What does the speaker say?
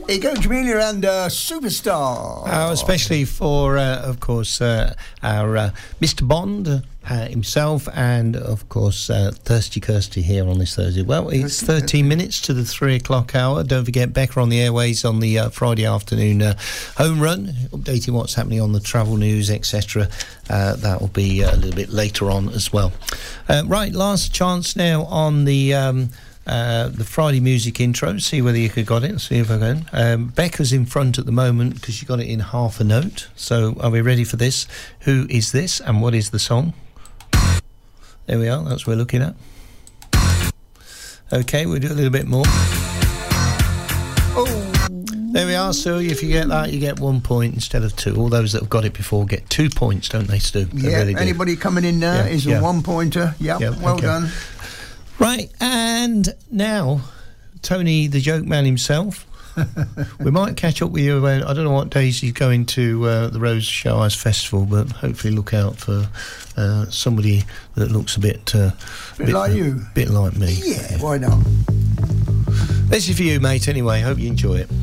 Here you go, Jamelia and Superstar. Especially for, of course, our Mr. Bond himself, and of course Thirsty Kirsty here on this Thursday. Well, it's 13 minutes to the 3 o'clock hour. Don't forget Becca on the airways on the Friday afternoon home run, updating what's happening on the travel news, etc. That will be a little bit later on as well. Right, last chance now on the Friday music intro. See whether you could got it. See if I can. Becca's in front at the moment because she got it in half a note. So are we ready for this? Who is this and what is the song? There we are. That's what we're looking at. Okay, we'll do a little bit more. Oh, there we are. So if you get that, you get 1 point instead of 2. All those that have got it before get 2 points, don't they, Stu? Yeah. Really anybody coming in there is a 1 pointer. Yep. Well done. Right, and now Tony the Joke Man himself. We might catch up with you. I don't know what days he's going to the Rose Showers Festival, but hopefully look out for somebody that looks a bit like you, bit like me. Yeah, why not? This is for you, mate. Anyway, hope you enjoy it.